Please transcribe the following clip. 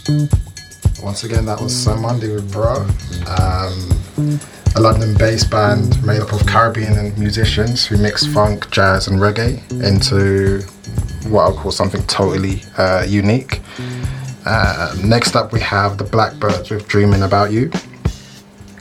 Once again, that was So Monday with Bro, a London-based band made up of Caribbean musicians who mix funk, jazz and reggae into what I'll call something totally unique. Next up we have the Blackbirds with Dreaming About You.